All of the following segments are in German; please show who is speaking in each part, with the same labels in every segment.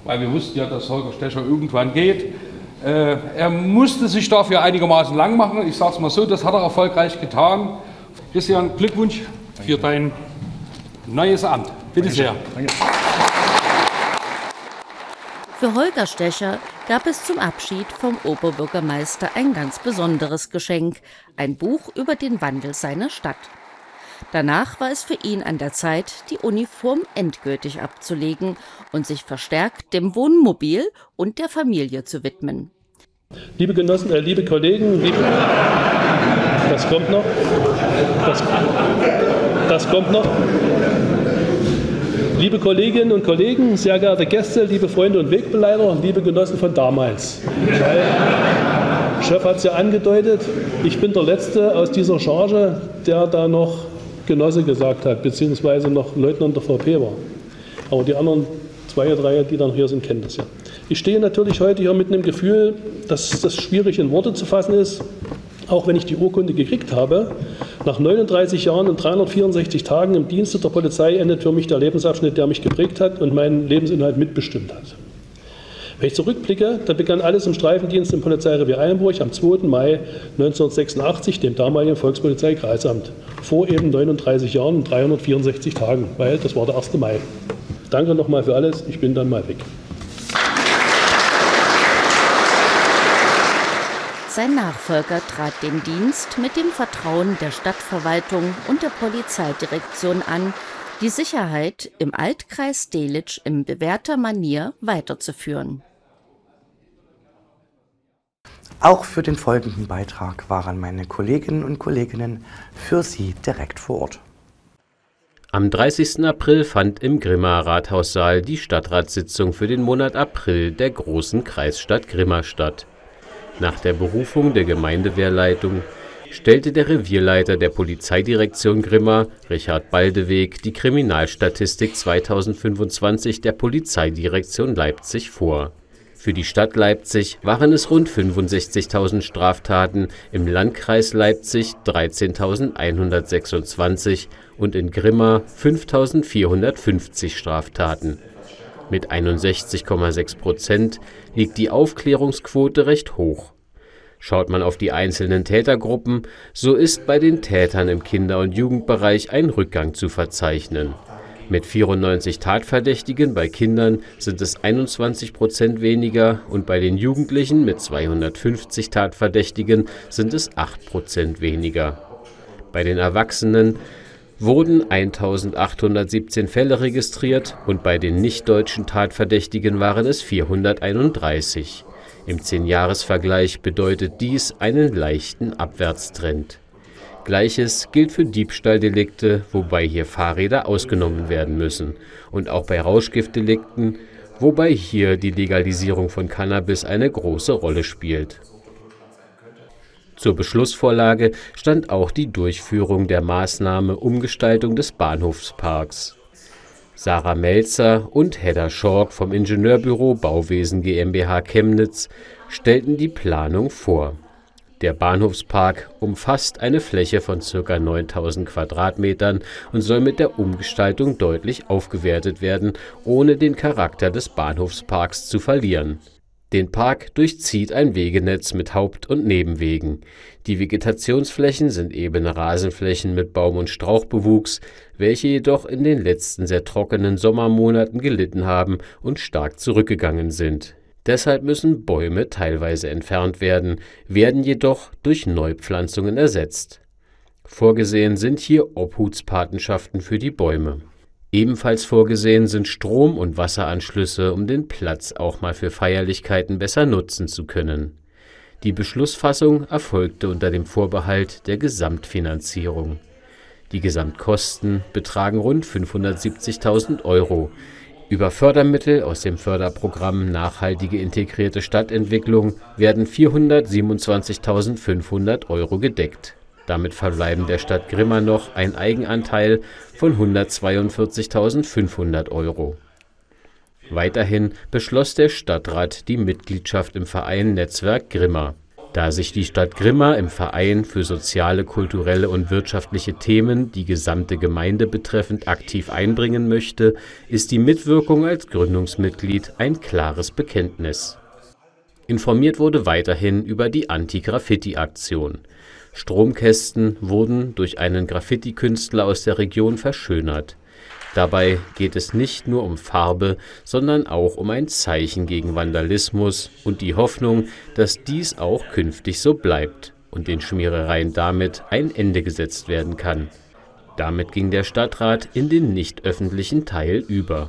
Speaker 1: weil wir wussten ja, dass Holger Stecher irgendwann geht. Er musste sich dafür einigermaßen lang machen. Ich sage es mal so, das hat er erfolgreich getan. Christian, Glückwunsch für dein neues Amt. Bitte sehr. Danke.
Speaker 2: Für Holger Stecher gab es zum Abschied vom Oberbürgermeister ein ganz besonderes Geschenk, ein Buch über den Wandel seiner Stadt. Danach war es für ihn an der Zeit, die Uniform endgültig abzulegen und sich verstärkt dem Wohnmobil und der Familie zu widmen.
Speaker 3: Liebe Genossen, liebe Kollegen, das kommt noch. Das kommt noch. Liebe Kolleginnen und Kollegen, sehr geehrte Gäste, liebe Freunde und Wegbegleiter, liebe Genossen von damals. Weil, Chef hat es ja angedeutet, ich bin der Letzte aus dieser Charge, der da noch Genosse gesagt hat, beziehungsweise noch Leutnant der VP war. Aber die anderen 2 oder 3, die dann hier sind, kennen das ja. Ich stehe natürlich heute hier mit einem Gefühl, dass das schwierig in Worte zu fassen ist, auch wenn ich die Urkunde gekriegt habe. Nach 39 Jahren und 364 Tagen im Dienste der Polizei endet für mich der Lebensabschnitt, der mich geprägt hat und meinen Lebensinhalt mitbestimmt hat. Wenn ich zurückblicke, dann begann alles im Streifendienst im Polizeirevier Eilenburg am 2. Mai 1986, dem damaligen Volkspolizeikreisamt, vor eben 39 Jahren und 364 Tagen, weil das war der 1. Mai. Danke nochmal für alles, ich bin dann mal weg.
Speaker 2: Sein Nachfolger trat den Dienst mit dem Vertrauen der Stadtverwaltung und der Polizeidirektion an, die Sicherheit im Altkreis Delitzsch in bewährter Manier weiterzuführen.
Speaker 4: Auch für den folgenden Beitrag waren meine Kolleginnen und Kollegen für Sie direkt vor Ort.
Speaker 5: Am 30. April fand im Grimmaer Rathaussaal die Stadtratssitzung für den Monat April der großen Kreisstadt Grimma statt. Nach der Berufung der Gemeindewehrleitung stellte der Revierleiter der Polizeidirektion Grimma, Richard Baldeweg, die Kriminalstatistik 2025 der Polizeidirektion Leipzig vor. Für die Stadt Leipzig waren es rund 65.000 Straftaten, im Landkreis Leipzig 13.126 und in Grimma 5.450 Straftaten. Mit 61,6% liegt die Aufklärungsquote recht hoch. Schaut man auf die einzelnen Tätergruppen, so ist bei den Tätern im Kinder- und Jugendbereich ein Rückgang zu verzeichnen. Mit 94 Tatverdächtigen bei Kindern sind es 21% weniger und bei den Jugendlichen mit 250 Tatverdächtigen sind es 8% weniger. Bei den Erwachsenen wurden 1.817 Fälle registriert und bei den nicht-deutschen Tatverdächtigen waren es 431. Im 10-Jahres-Vergleich bedeutet dies einen leichten Abwärtstrend. Gleiches gilt für Diebstahldelikte, wobei hier Fahrräder ausgenommen werden müssen. Und auch bei Rauschgiftdelikten, wobei hier die Legalisierung von Cannabis eine große Rolle spielt. Zur Beschlussvorlage stand auch die Durchführung der Maßnahme Umgestaltung des Bahnhofsparks. Sarah Melzer und Hedda Schork vom Ingenieurbüro Bauwesen GmbH Chemnitz stellten die Planung vor. Der Bahnhofspark umfasst eine Fläche von ca. 9.000 Quadratmetern und soll mit der Umgestaltung deutlich aufgewertet werden, ohne den Charakter des Bahnhofsparks zu verlieren. Den Park durchzieht ein Wegenetz mit Haupt- und Nebenwegen. Die Vegetationsflächen sind ebene Rasenflächen mit Baum- und Strauchbewuchs, welche jedoch in den letzten sehr trockenen Sommermonaten gelitten haben und stark zurückgegangen sind. Deshalb müssen Bäume teilweise entfernt werden, werden jedoch durch Neupflanzungen ersetzt. Vorgesehen sind hier Obhutspatenschaften für die Bäume. Ebenfalls vorgesehen sind Strom- und Wasseranschlüsse, um den Platz auch mal für Feierlichkeiten besser nutzen zu können. Die Beschlussfassung erfolgte unter dem Vorbehalt der Gesamtfinanzierung. Die Gesamtkosten betragen rund 570.000 €. Über Fördermittel aus dem Förderprogramm Nachhaltige integrierte Stadtentwicklung werden 427.500 € gedeckt. Damit verbleiben der Stadt Grimma noch ein Eigenanteil von 142.500 €. Weiterhin beschloss der Stadtrat die Mitgliedschaft im Verein Netzwerk Grimma. Da sich die Stadt Grimma im Verein für soziale, kulturelle und wirtschaftliche Themen die gesamte Gemeinde betreffend aktiv einbringen möchte, ist die Mitwirkung als Gründungsmitglied ein klares Bekenntnis. Informiert wurde weiterhin über die Anti-Graffiti-Aktion. Stromkästen wurden durch einen Graffiti-Künstler aus der Region verschönert. Dabei geht es nicht nur um Farbe, sondern auch um ein Zeichen gegen Vandalismus und die Hoffnung, dass dies auch künftig so bleibt und den Schmierereien damit ein Ende gesetzt werden kann. Damit ging der Stadtrat in den nicht öffentlichen Teil über.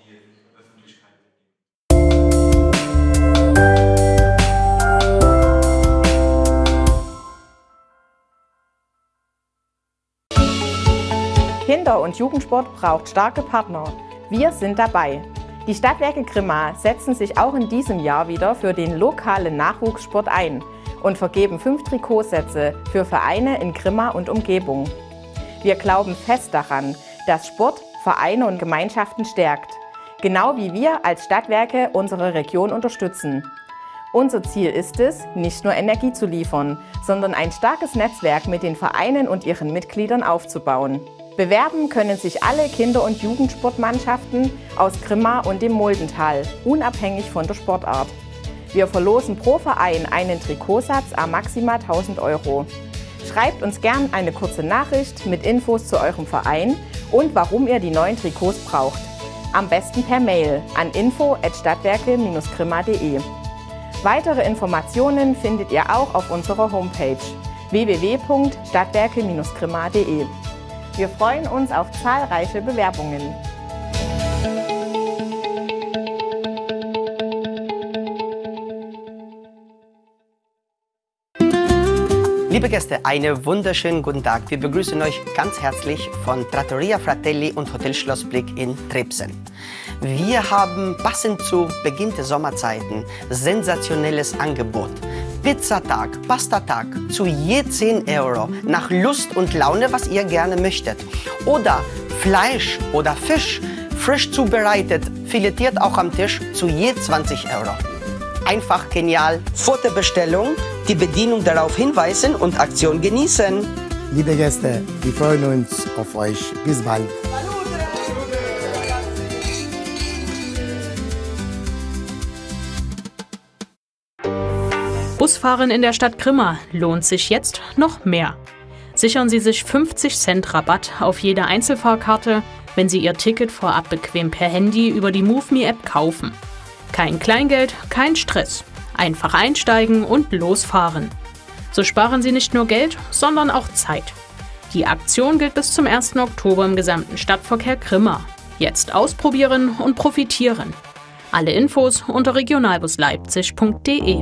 Speaker 6: Kinder- und Jugendsport braucht starke Partner. Wir sind dabei. Die Stadtwerke Grimma setzen sich auch in diesem Jahr wieder für den lokalen Nachwuchssport ein und vergeben 5 Trikotsätze für Vereine in Grimma und Umgebung. Wir glauben fest daran, dass Sport Vereine und Gemeinschaften stärkt. Genau wie wir als Stadtwerke unsere Region unterstützen. Unser Ziel ist es, nicht nur Energie zu liefern, sondern ein starkes Netzwerk mit den Vereinen und ihren Mitgliedern aufzubauen. Bewerben können sich alle Kinder- und Jugendsportmannschaften aus Grimma und dem Muldental, unabhängig von der Sportart. Wir verlosen pro Verein einen Trikotsatz à maximal 1.000 €. Schreibt uns gern eine kurze Nachricht mit Infos zu eurem Verein und warum ihr die neuen Trikots braucht. Am besten per Mail an info@stadtwerke-grimma.de. Weitere Informationen findet ihr auch auf unserer Homepage www.stadtwerke-grimma.de. Wir freuen uns auf zahlreiche Bewerbungen.
Speaker 7: Liebe Gäste, einen wunderschönen guten Tag. Wir begrüßen euch ganz herzlich von Trattoria Fratelli und Hotel Schlossblick in Trebsen. Wir haben passend zu Beginn der Sommerzeiten sensationelles Angebot. Pizzatag, Pastatag zu je 10 € nach Lust und Laune, was ihr gerne möchtet. Oder Fleisch oder Fisch, frisch zubereitet, filetiert auch am Tisch zu je 20 €. Einfach genial. Vor der Bestellung die Bedienung darauf hinweisen und Aktion genießen.
Speaker 8: Liebe Gäste, wir freuen uns auf euch. Bis bald.
Speaker 9: Busfahren in der Stadt Grimma lohnt sich jetzt noch mehr. Sichern Sie sich 50 Cent Rabatt auf jede Einzelfahrkarte, wenn Sie Ihr Ticket vorab bequem per Handy über die MoveMe-App kaufen. Kein Kleingeld, kein Stress. Einfach einsteigen und losfahren. So sparen Sie nicht nur Geld, sondern auch Zeit. Die Aktion gilt bis zum 1. Oktober im gesamten Stadtverkehr Grimma. Jetzt ausprobieren und profitieren. Alle Infos unter regionalbusleipzig.de.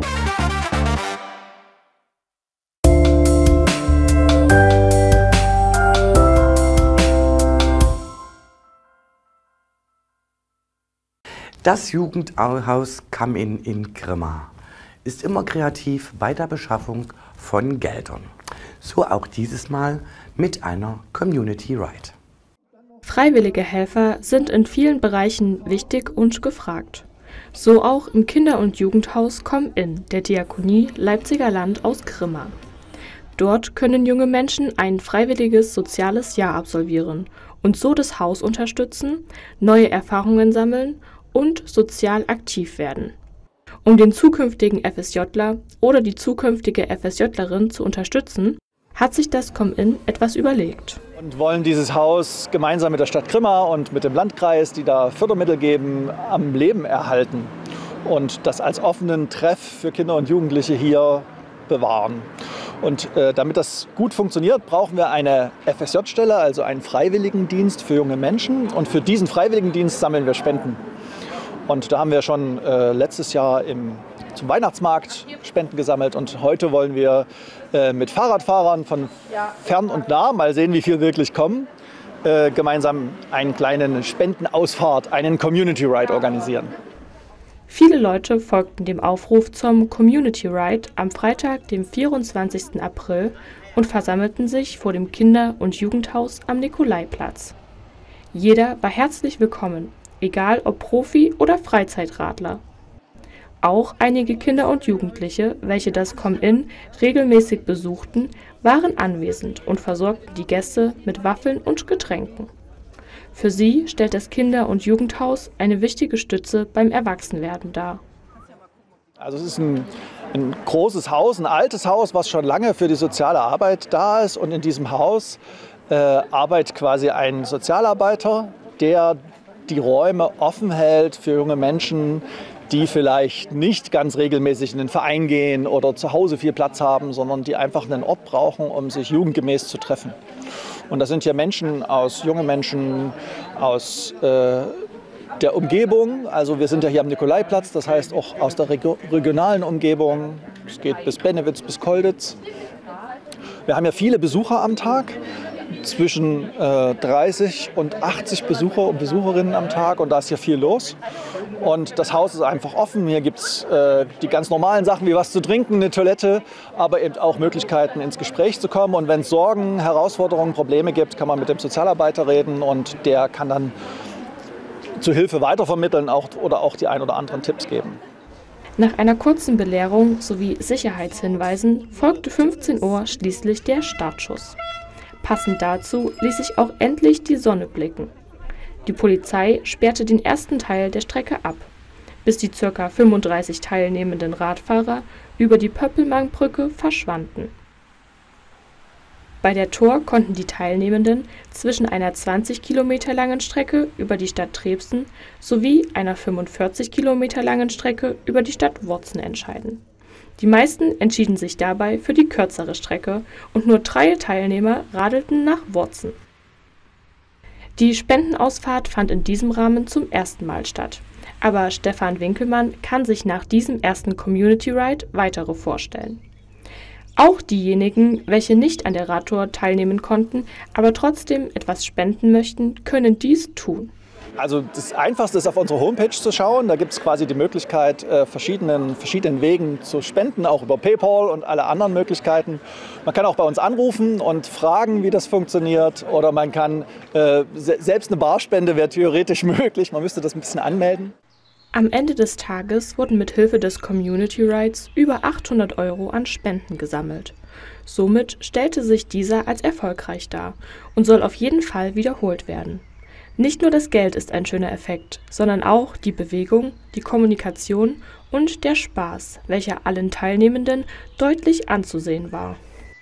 Speaker 4: Das Jugendhaus Come-In in Grimma ist immer kreativ bei der Beschaffung von Geldern. So auch dieses Mal mit einer Community Ride.
Speaker 10: Freiwillige Helfer sind in vielen Bereichen wichtig und gefragt. So auch im Kinder- und Jugendhaus Come-In der Diakonie Leipziger Land aus Grimma. Dort können junge Menschen ein freiwilliges soziales Jahr absolvieren und so das Haus unterstützen, neue Erfahrungen sammeln und sozial aktiv werden. Um den zukünftigen FSJler oder die zukünftige FSJlerin zu unterstützen, hat sich das Come-In etwas überlegt.
Speaker 11: Und wollen dieses Haus gemeinsam mit der Stadt Grimma und mit dem Landkreis, die da Fördermittel geben, am Leben erhalten und das als offenen Treff für Kinder und Jugendliche hier bewahren. Und damit das gut funktioniert, brauchen wir eine FSJ-Stelle, also einen Freiwilligendienst für junge Menschen. Und für diesen Freiwilligendienst sammeln wir Spenden. Und da haben wir schon letztes Jahr zum Weihnachtsmarkt Spenden gesammelt. Und heute wollen wir mit Fahrradfahrern von fern und nah, mal sehen, wie viel wirklich kommen, gemeinsam einen kleinen Spendenausfahrt, einen Community Ride organisieren.
Speaker 10: Viele Leute folgten dem Aufruf zum Community Ride am Freitag, dem 24. April und versammelten sich vor dem Kinder- und Jugendhaus am Nikolaiplatz. Jeder war herzlich willkommen, egal ob Profi oder Freizeitradler. Auch einige Kinder und Jugendliche, welche das Come-In regelmäßig besuchten, waren anwesend und versorgten die Gäste mit Waffeln und Getränken. Für sie stellt das Kinder- und Jugendhaus eine wichtige Stütze beim Erwachsenwerden dar.
Speaker 11: Also es ist ein großes Haus, ein altes Haus, was schon lange für die soziale Arbeit da ist. Und in diesem Haus arbeitet quasi ein Sozialarbeiter, der die Räume offen hält für junge Menschen, die vielleicht nicht ganz regelmäßig in den Verein gehen oder zu Hause viel Platz haben, sondern die einfach einen Ort brauchen, um sich jugendgemäß zu treffen. Und das sind hier junge Menschen aus der Umgebung. Also wir sind ja hier am Nikolaiplatz, das heißt auch aus der regionalen Umgebung. Es geht bis Bennewitz, bis Kolditz. Wir haben ja viele Besucher am Tag, zwischen 30 und 80 Besucher und Besucherinnen am Tag, und da ist hier viel los. Und das Haus ist einfach offen. Hier gibt es die ganz normalen Sachen wie was zu trinken, eine Toilette, aber eben auch Möglichkeiten ins Gespräch zu kommen. Und wenn es Sorgen, Herausforderungen, Probleme gibt, kann man mit dem Sozialarbeiter reden und der kann dann zur Hilfe weitervermitteln oder auch die ein oder anderen Tipps geben.
Speaker 10: Nach einer kurzen Belehrung sowie Sicherheitshinweisen folgte 15 Uhr schließlich der Startschuss. Passend dazu ließ sich auch endlich die Sonne blicken. Die Polizei sperrte den ersten Teil der Strecke ab, bis die ca. 35 teilnehmenden Radfahrer über die Pöppelmannbrücke verschwanden. Bei der Tour konnten die Teilnehmenden zwischen einer 20 Kilometer langen Strecke über die Stadt Trebsen sowie einer 45 Kilometer langen Strecke über die Stadt Worzen entscheiden. Die meisten entschieden sich dabei für die kürzere Strecke und nur 3 Teilnehmer radelten nach Worzen. Die Spendenausfahrt fand in diesem Rahmen zum ersten Mal statt. Aber Stefan Winkelmann kann sich nach diesem ersten Community Ride weitere vorstellen. Auch diejenigen, welche nicht an der Radtour teilnehmen konnten, aber trotzdem etwas spenden möchten, können dies tun.
Speaker 11: Also das Einfachste ist, auf unsere Homepage zu schauen. Da gibt es quasi die Möglichkeit, verschiedenen Wegen zu spenden, auch über PayPal und alle anderen Möglichkeiten. Man kann auch bei uns anrufen und fragen, wie das funktioniert. Oder man kann, selbst eine Barspende wäre theoretisch möglich. Man müsste das ein bisschen anmelden.
Speaker 10: Am Ende des Tages wurden mit Hilfe des Community Rides über 800 € an Spenden gesammelt. Somit stellte sich dieser als erfolgreich dar und soll auf jeden Fall wiederholt werden. Nicht nur das Geld ist ein schöner Effekt, sondern auch die Bewegung, die Kommunikation und der Spaß, welcher allen Teilnehmenden deutlich anzusehen war.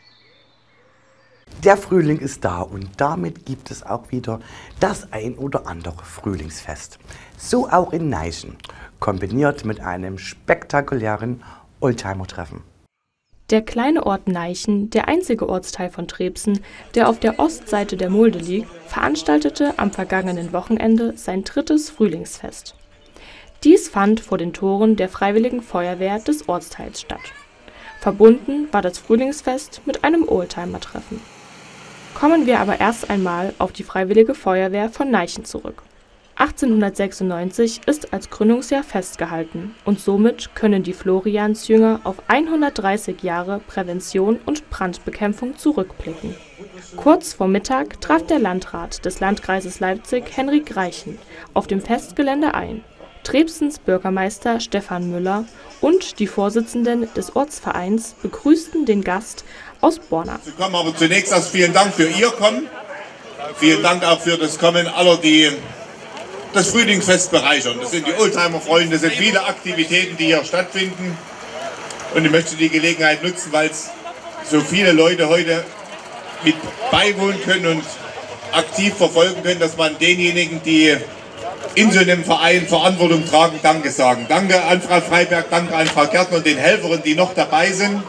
Speaker 4: Der Frühling ist da und damit gibt es auch wieder das ein oder andere Frühlingsfest. So auch in Neichen, kombiniert mit einem spektakulären Oldtimer-Treffen.
Speaker 10: Der kleine Ort Neichen, der einzige Ortsteil von Trebsen, der auf der Ostseite der Mulde liegt, veranstaltete am vergangenen Wochenende sein 3. Frühlingsfest. Dies fand vor den Toren der Freiwilligen Feuerwehr des Ortsteils statt. Verbunden war das Frühlingsfest mit einem Oldtimer-Treffen. Kommen wir aber erst einmal auf die Freiwillige Feuerwehr von Neichen zurück. 1896 ist als Gründungsjahr festgehalten und somit können die Floriansjünger auf 130 Jahre Prävention und Brandbekämpfung zurückblicken. Kurz vor Mittag traf der Landrat des Landkreises Leipzig, Henrik Reichen, auf dem Festgelände ein. Trebsens Bürgermeister Stefan Müller und die Vorsitzenden des Ortsvereins begrüßten den Gast aus Borna.
Speaker 12: Aber zunächst erst vielen Dank für Ihr Kommen. Vielen Dank auch für das Kommen aller, die das Frühlingsfest bereichern. Das sind die Oldtimer-Freunde, das sind viele Aktivitäten, die hier stattfinden. Und ich möchte die Gelegenheit nutzen, weil es so viele Leute heute mit beiwohnen können und aktiv verfolgen können, dass man denjenigen, die in so einem Verein Verantwortung tragen, Danke sagen. Danke an Frau Freiberg, danke an Frau Gärtner und den Helferinnen, die noch dabei sind.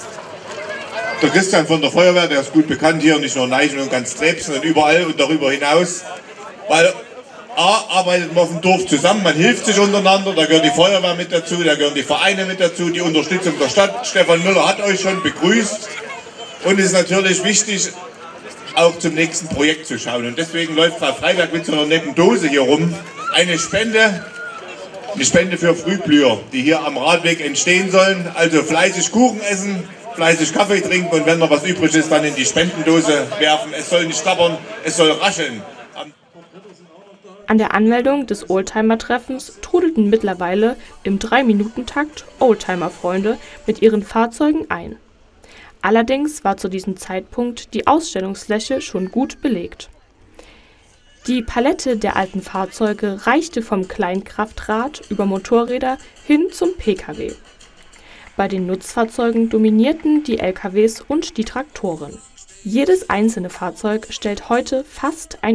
Speaker 12: Der Christian von der Feuerwehr, der ist gut bekannt hier, nicht nur in Neichen und ganz Trebsen und überall und darüber hinaus. Weil arbeitet man auf dem Dorf zusammen, man hilft sich untereinander, da gehört die Feuerwehr mit dazu, da gehören die Vereine mit dazu, die Unterstützung der Stadt. Stefan Müller hat euch schon begrüßt und es ist natürlich wichtig, auch zum nächsten Projekt zu schauen. Und deswegen läuft Frau Freiberg mit so einer netten Dose hier rum. Eine Spende für Frühblüher, die hier am Radweg entstehen sollen. Also fleißig Kuchen essen, fleißig Kaffee trinken und wenn noch was übrig ist, dann in die Spendendose werfen. Es soll nicht klappern, es soll rascheln.
Speaker 10: An der Anmeldung des Oldtimer-Treffens trudelten mittlerweile im 3-Minuten-Takt Oldtimer-Freunde mit ihren Fahrzeugen ein. Allerdings war zu diesem Zeitpunkt die Ausstellungsfläche schon gut belegt. Die Palette der alten Fahrzeuge reichte vom Kleinkraftrad über Motorräder hin zum Pkw. Bei den Nutzfahrzeugen dominierten die LKWs und die Traktoren. Jedes einzelne Fahrzeug stellt heute fast ein